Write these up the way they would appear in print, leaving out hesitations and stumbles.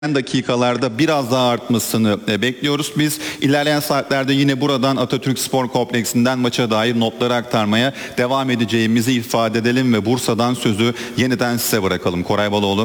dakikalarda biraz daha artmasını bekliyoruz. Biz ilerleyen saatlerde yine buradan Atatürk Spor Kompleksi'nden maça dair notları aktarmaya devam edeceğimizi ifade edelim ve Bursa'dan sözü yeniden size bırakalım. Koray Baloğlu.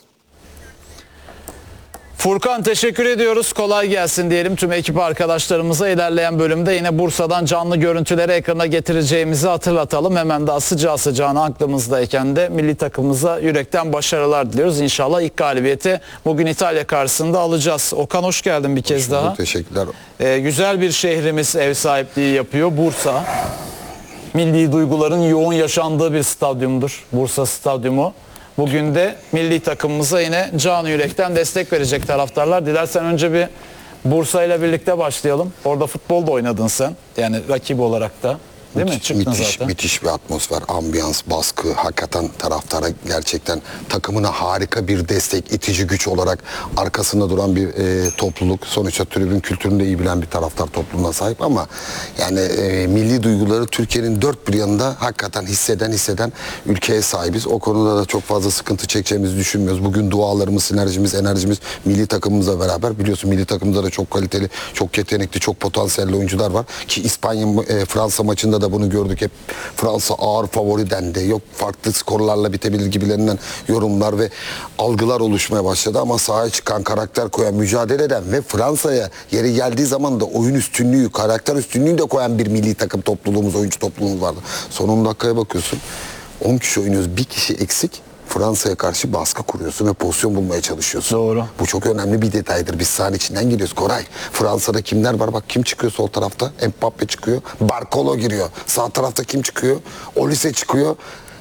Furkan, teşekkür ediyoruz. Kolay gelsin diyelim tüm ekip arkadaşlarımıza. İlerleyen bölümde yine Bursa'dan canlı görüntüleri ekrana getireceğimizi hatırlatalım. Hemen daha sıcağı sıcağına aklımızdayken de milli takımımıza yürekten başarılar diliyoruz. İnşallah ilk galibiyeti bugün İtalya karşısında alacağız. Okan, hoş geldin bir kez daha. Teşekkürler. Güzel bir şehrimiz ev sahipliği yapıyor. Bursa. Milli duyguların yoğun yaşandığı bir stadyumdur. Bursa Stadyumu. Bugün de milli takımımıza yine canı yürekten destek verecek taraftarlar. Dilersen önce bir Bursa ile birlikte başlayalım. Orada futbol da oynadın sen. Yani rakip olarak da. Değil mi? Çıktın zaten. Müthiş bir atmosfer, ambiyans, baskı. Hakikaten taraftara gerçekten takımına harika bir destek, itici güç olarak arkasında duran bir topluluk. Sonuçta tribün kültürünü de iyi bilen bir taraftar topluluğuna sahip ama yani milli duyguları Türkiye'nin dört bir yanında hakikaten hisseden ülkeye sahibiz. O konuda da çok fazla sıkıntı çekeceğimizi düşünmüyoruz. Bugün dualarımız, sinerjimiz, enerjimiz milli takımımızla beraber. Biliyorsun milli takımımızda da çok kaliteli, çok yetenekli, çok potansiyelli oyuncular var. Ki İspanya, Fransa maçında da bunu gördük. Hep Fransa ağır favori dendi. Yok farklı skorlarla bitebilir gibilerinden yorumlar ve algılar oluşmaya başladı ama sahaya çıkan, karakter koyan, mücadele eden ve Fransa'ya yeri geldiği zaman da oyun üstünlüğü, karakter üstünlüğü de koyan bir milli takım topluluğumuz, oyuncu topluluğumuz vardı. Son 10 dakikaya bakıyorsun. 10 kişi oynuyoruz. Bir kişi eksik. Fransa'ya karşı baskı kuruyorsun ve pozisyon bulmaya çalışıyorsun. Doğru. Bu çok önemli bir detaydır. Biz sahanın içinden geliyoruz. Koray, Fransa'da kimler var? Bak kim çıkıyor sol tarafta? Mbappe çıkıyor. Barcolo giriyor. Sağ tarafta kim çıkıyor? Olise çıkıyor.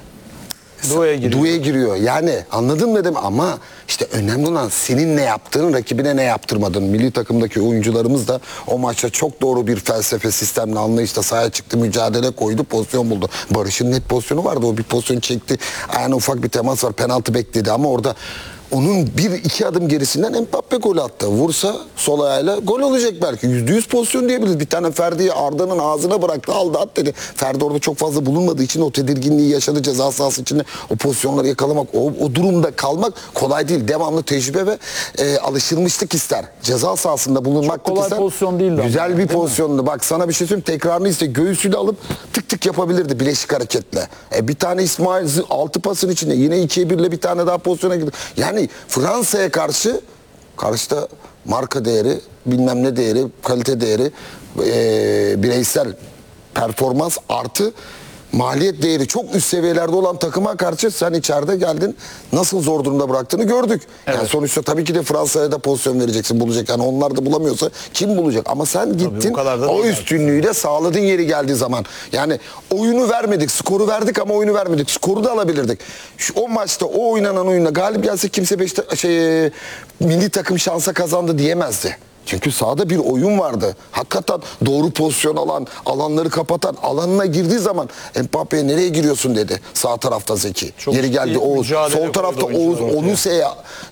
Doué giriyor. Yani anladın mı dedim ama işte önemli olan senin ne yaptığın, rakibine ne yaptırmadığın. Milli takımdaki oyuncularımız da o maçta çok doğru bir felsefe, sistemle, anlayışla sahaya çıktı, mücadele koydu, pozisyon buldu. Barış'ın net pozisyonu vardı. O bir pozisyon çekti. Ayağına ufak bir temas var. Penaltı bekledi ama orada onun bir iki adım gerisinden Mbappe gol attı. Vursa sol ayağıyla gol olacak belki. %100 pozisyon diyebiliriz. Bir tane Ferdi'yi Arda'nın ağzına bıraktı, aldı at dedi. Ferdi orada çok fazla bulunmadığı için o tedirginliği yaşadı, ceza sahası içinde o pozisyonları yakalamak, o durumda kalmak kolay değil. Devamlı tecrübe ve alışılmışlık ister. Ceza sahasında bulunmak çok kolay ister. pozisyon değildi. Güzel bir pozisyondu. Bak sana bir şey söyleyeyim. Tekrarını iste. Göğsüyle alıp tık tık yapabilirdi bileşik hareketle. Bir tane İsmail 6 pasın içinde yine 2'ye 1'le bir tane daha pozisyona girdi. Yani Fransa'ya karşıda marka değeri, bilmem ne değeri, kalite değeri, bireysel performans artı maliyet değeri çok üst seviyelerde olan takıma karşı sen içeride geldin, nasıl zor durumda bıraktığını gördük. Evet. Yani sonuçta tabii ki de Fransa'ya da pozisyon vereceksin, bulacak. Yani onlar da bulamıyorsa kim bulacak? Ama sen gittin o üstünlüğü de sağladın yeri geldiği zaman. Yani oyunu vermedik, skoru verdik ama oyunu vermedik. Skoru da alabilirdik. O maçta o oynanan oyunda galip gelse kimse milli takım şansa kazandı diyemezdi. Çünkü sahada bir oyun vardı. Hakikaten doğru pozisyon alan, alanları kapatan, alanına girdiği zaman Mbappe'ye nereye giriyorsun dedi. Sağ tarafta Zeki. Çok geri geldi Oğuz. Sol tarafta Oğuz, Oluse'ye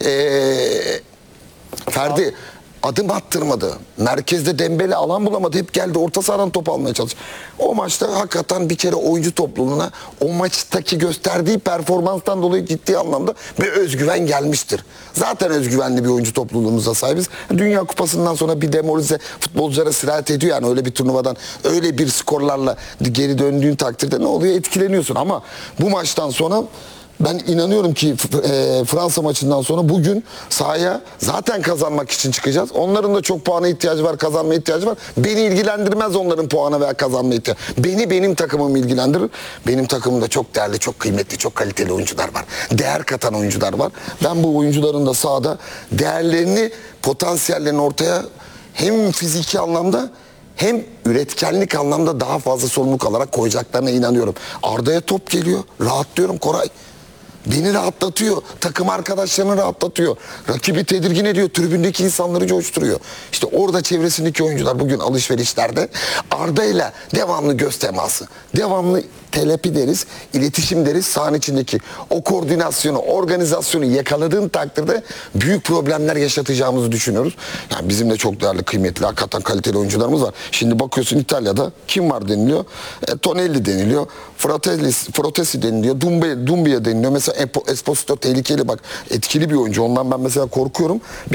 Ferdi adım attırmadı. Merkezde Dembele alan bulamadı. Hep geldi orta sahadan top almaya çalıştı. O maçta hakikaten bir kere oyuncu topluluğuna o maçtaki gösterdiği performanstan dolayı ciddi anlamda bir özgüven gelmiştir. Zaten özgüvenli bir oyuncu topluluğumuza sahibiz. Dünya Kupası'ndan sonra bir demoralize futbolculara sirayet ediyor. Yani öyle bir turnuvadan öyle bir skorlarla geri döndüğün takdirde ne oluyor? Etkileniyorsun ama bu maçtan sonra ben inanıyorum ki Fransa maçından sonra bugün sahaya zaten kazanmak için çıkacağız. Onların da çok puana ihtiyacı var, kazanma ihtiyacı var. Beni ilgilendirmez onların puana veya kazanma ihtiyacı. Benim takımım ilgilendirir. Benim takımımda çok değerli, çok kıymetli, çok kaliteli oyuncular var. Değer katan oyuncular var. Ben bu oyuncuların da sahada değerlerini, potansiyellerini ortaya hem fiziki anlamda hem üretkenlik anlamda daha fazla sorumluluk alarak koyacaklarına inanıyorum. Arda'ya top geliyor. Rahatlıyorum Koray. Beni rahatlatıyor. Takım arkadaşlarını rahatlatıyor. Rakibi tedirgin ediyor. Tribündeki insanları coşturuyor. İşte orada çevresindeki oyuncular bugün alışverişlerde Arda ile devamlı göz teması, devamlı terapi deriz, iletişim deriz. Sahanın içindeki o koordinasyonu, organizasyonu yakaladığın takdirde büyük problemler yaşatacağımızı düşünüyoruz. Yani bizim de çok değerli, kıymetli, hakikaten kaliteli oyuncularımız var. Şimdi bakıyorsun İtalya'da kim var deniliyor? Tonelli deniliyor. Fratesi deniliyor. Dumbia deniliyor. Mesela Esposito tehlikeli, bak etkili bir oyuncu. Ondan ben mesela korkuyorum.